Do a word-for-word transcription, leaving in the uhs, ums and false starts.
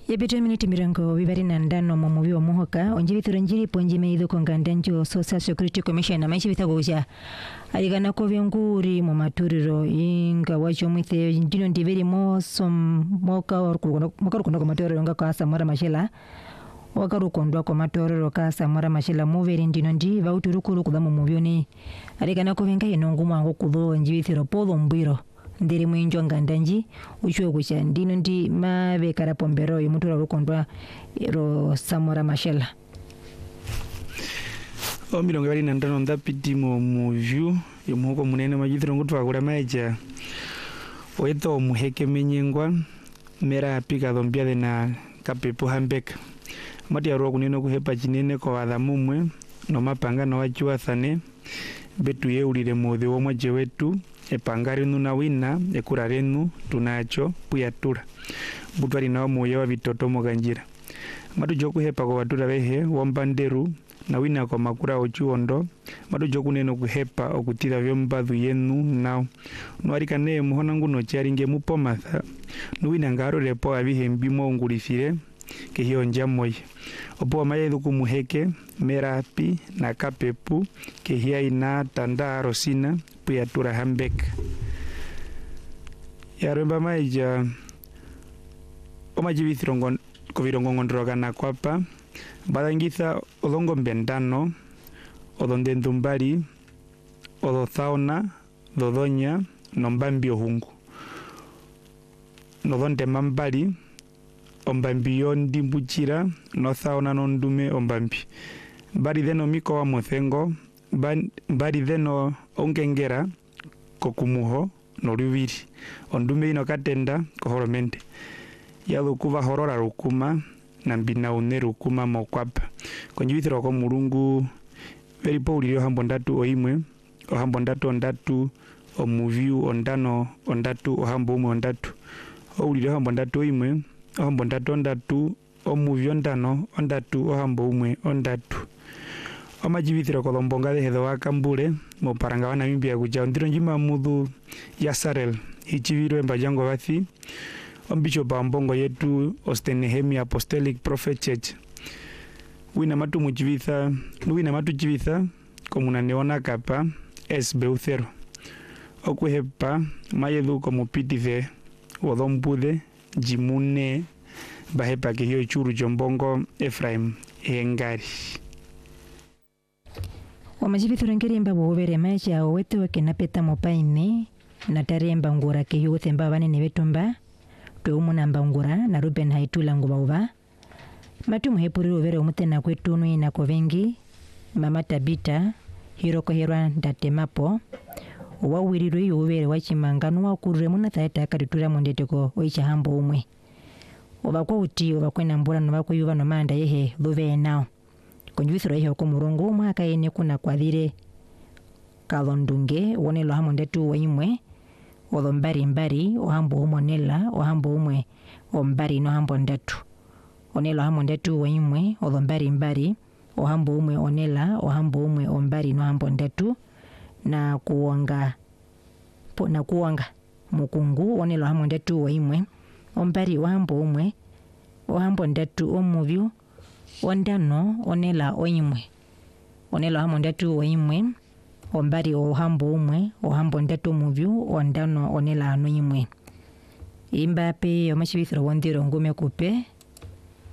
Yepetwe miniti mirongo bibari na ndano mu mubi omuhoka onjibithiro njiri ponji meidho kongandanjo Social Security Commission na maishi bitagosha aligana ko byonguri mu maturiro inga wacho mwithe ndino ndiberi moso moka warukuno moka rukuno ko maturiro nga ka Samora Machela wakarukondwa ko maturiro ka Samora Machela moveri ndino ndi bauturukuru kudamu mubyoni aligana ko benga yenongu mwango kudo njibithiro podo mbiro ndiri mwinjo ngandanji uchwe kucha ndino ndi mabe karapombero yomutura rukondwa ro Samora Machela o milongo bali na ndano ndapiti mu muvyu yomuhoko munene majithiro ngutwa kula maija oeto muheke menyengwa mera pika dombia de na kapepo hambeka mati arwa kuneno kuhepa chinene ko adhamumwe no mapanga no wachuathane betu yeulire mudhi wo mwaje wetu epangari nuna wina ekurarenu tunacho puyatura butwari na moyo wa bitoto moganjira matu joku hepa ko watura behe wombanderu na wina ko makura ochuondo matu joku neno kuhepa okutira byombadhu yenu nao nwari ne muhona nguno charinge mupomatha nuwina ngaro repo abihembi mongulifire ke hiyo njamoye opo mayedu kumuheke merapi na kapepu ke hiya ina tanda rosina puyatura hambek ya remba maija omajibithirongo kovirongo ngondroga na kwapa badangitha odongo mbendano odonde ndumbari odothaona dodonya nombambi ohungu nodonde mambari ombambi yondi mbuchira no thaona nondume ombambi bari deno miko wa mothengo bari deno ongengera kokumuho no rubiri ondume ino katenda kohoromente yado kuva horora rukuma na mbina une rukuma mokwapa konjibithiro ko mulungu veri pauliro hambo ndatu oimwe ohambo ndatu ondatu omuvyu ondano ondatu ohambo umwe ondatu ouliro hambo ndatu oimwe ohambo ndatu ondatu omuvyo ndano ondatu ohambo umwe ondatu omajibithiro ko lombonga de hedo wakambule mo paranga wana Namibia kuja ndiro njima mudhu ya Sarel hichiviro embajango bathi ombicho bambongo yetu Ostenehemi Apostolic Prophet Church wina matu mujibitha wina matu jibitha komuna neona kapa es beuthero okuhepa mayedu como pitithe wodombude jimune bahepa ke hiyo churu jombongo Ephraim engari wamajibithiro ngeri mba bobere maja wetu wakenapeta mopaine na taremba ngura ke hiyo themba banene betumba tuumuna mbangura na Ruben Haitula ngubauba matumu hepuriro vere umutena kwetu nui na kovengi mama Tabita hiroko herwa ndatemapo wawiriro iyo uvere wachimanganu wakurure muna thaeta karitura mondeteko oicha hambo umwe obakwa uti obakwena mbura no bakwa yuba no manda yehe luve nao konjwithiro yehe ko murungu mwaka ene kuna kwathire kalondunge wonelo hamondetu waimwe odombari mbari ohambo umonela ohambo umwe ombari no hambo ndatu onelo hambo ndatu waimwe odombari mbari ohambo umwe onela ohambo umwe ombari no hambo ndatu na kuonga po na kuonga mukungu onelo hambo ndatu waimwe ombari ohambo umwe ohambo ndatu omuvyu ondano onela oimwe onelo hambo ndatu waimwe ombari ohambo umwe ohambo ndatu muvyu ondano onela anu imwe imbape omashibithiro wondiro ngume kupe